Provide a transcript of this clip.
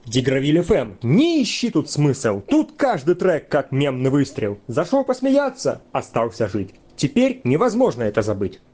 Дигравиль ФМ. Не ищи тут смысл. Тут каждый трек как мемный выстрел. Зашел посмеяться, остался жить. Теперь невозможно это забыть.